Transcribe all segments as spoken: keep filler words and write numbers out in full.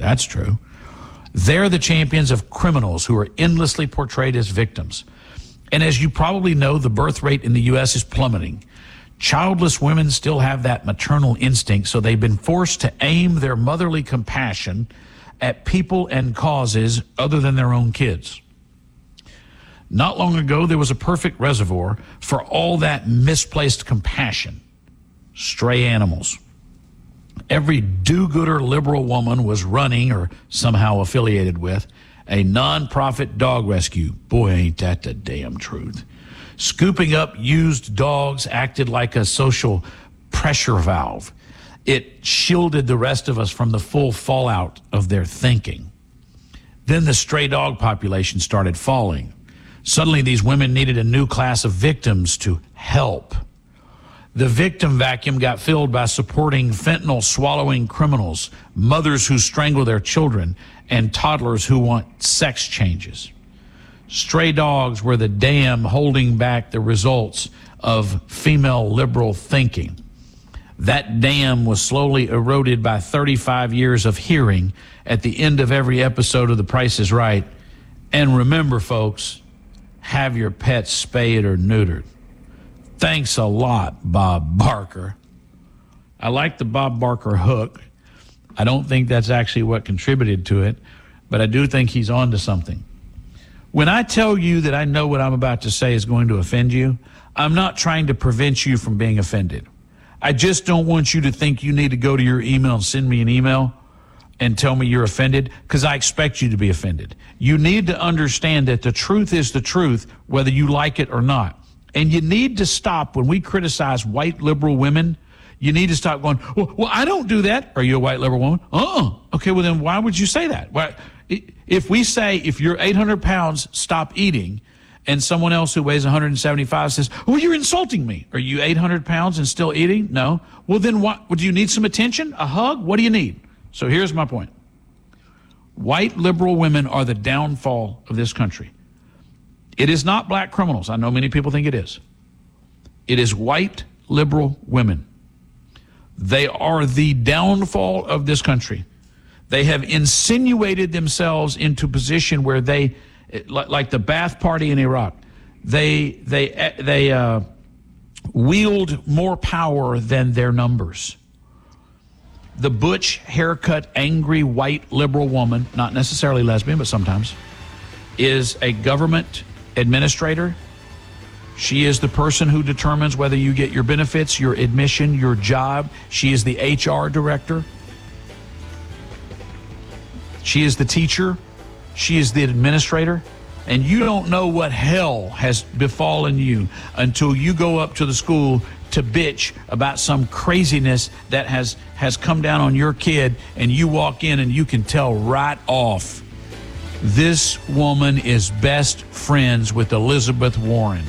That's true. They're the champions of criminals who are endlessly portrayed as victims. And as you probably know, the birth rate in the U S is plummeting. Childless women still have that maternal instinct, so they've been forced to aim their motherly compassion at people and causes other than their own kids. Not long ago, there was a perfect reservoir for all that misplaced compassion. Stray animals. Every do-gooder liberal woman was running or somehow affiliated with a nonprofit dog rescue. Boy, ain't that the damn truth. Scooping up used dogs acted like a social pressure valve. It shielded the rest of us from the full fallout of their thinking. Then the stray dog population started falling. Suddenly, these women needed a new class of victims to help. The victim vacuum got filled by supporting fentanyl-swallowing criminals, mothers who strangle their children, and toddlers who want sex changes. Stray dogs were the dam holding back the results of female liberal thinking. That dam was slowly eroded by thirty-five years of hearing at the end of every episode of The Price is Right. And remember, folks, have your pets spayed or neutered. Thanks a lot, Bob Barker. I like the Bob Barker hook. I don't think that's actually what contributed to it, but I do think he's on to something. When I tell you that I know what I'm about to say is going to offend you, I'm not trying to prevent you from being offended. I just don't want you to think you need to go to your email and send me an email and tell me you're offended, because I expect you to be offended. You need to understand that the truth is the truth, whether you like it or not. And you need to stop when we criticize white liberal women. You need to stop going, well, well I don't do that. Are you a white liberal woman? Uh-uh. Okay, well, then why would you say that? Why, if we say, if you're eight hundred pounds, stop eating, and someone else who weighs one hundred seventy-five says, well, you're insulting me. Are you eight hundred pounds and still eating? No. Well, then what? Well, do you need some attention? A hug? What do you need? So here's my point. White liberal women are the downfall of this country. It is not black criminals. I know many people think it is. It is white liberal women. They are the downfall of this country. They have insinuated themselves into a position where they, like the Ba'ath Party in Iraq, they they they uh, wield more power than their numbers. The butch, haircut, angry, white liberal woman, not necessarily lesbian, but sometimes, is a government administrator. She is the person who determines whether you get your benefits, your admission, your job. She is the H R director. She is the teacher. She is the administrator. And you don't know what hell has befallen you until you go up to the school to bitch about some craziness that has, has come down on your kid, and you walk in and you can tell right off, this woman is best friends with Elizabeth Warren.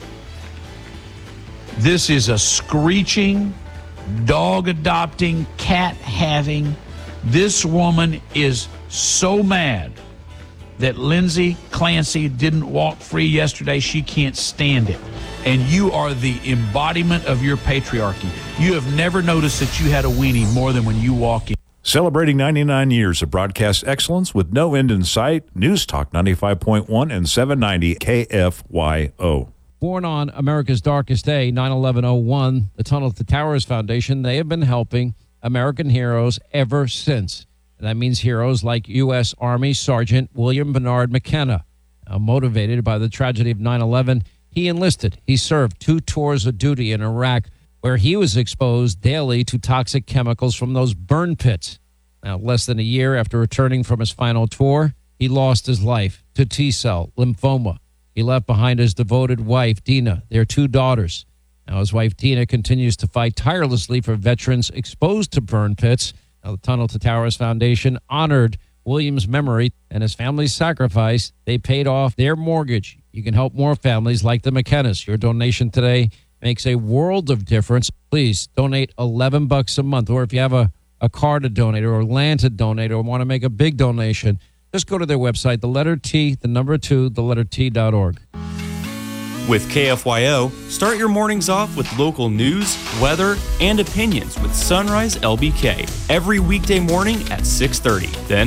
This is a screeching, dog-adopting, cat-having. This woman is so mad that Lindsay Clancy didn't walk free yesterday. She can't stand it. And you are the embodiment of your patriarchy. You have never noticed that you had a weenie more than when you walk in. Celebrating ninety-nine years of broadcast excellence with no end in sight, News Talk ninety-five point one and seven ninety K F Y O. Born on America's darkest day, nine eleven oh one, the Tunnel to Towers Foundation, they have been helping American heroes ever since. And that means heroes like U S Army Sergeant William Bernard McKenna. Now, motivated by the tragedy of nine eleven, he enlisted. He served two tours of duty in Iraq, where he was exposed daily to toxic chemicals from those burn pits. Now, less than a year after returning from his final tour, he lost his life to T-cell lymphoma. He left behind his devoted wife, Dina, their two daughters. Now, his wife, Dina, continues to fight tirelessly for veterans exposed to burn pits. Now, the Tunnel to Towers Foundation honored William's memory and his family's sacrifice. They paid off their mortgage. You can help more families like the McKennas. Your donation today makes a world of difference. Please donate eleven bucks a month, or if you have a, a car to donate or land to donate or want to make a big donation, just go to their website, the letter T, the number two, the letter T dot org. With K F Y O, start your mornings off with local news, weather, and opinions with Sunrise L B K every weekday morning at six thirty. Then